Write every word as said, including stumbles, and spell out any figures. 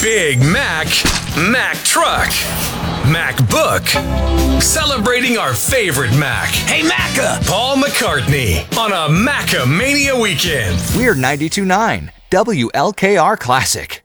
Big Mac, Mac Truck, Mac Book. Celebrating our favorite Mac. Hey, Macca! Paul McCartney on a Macca Mania weekend. We're ninety-two point nine W L K R Classic.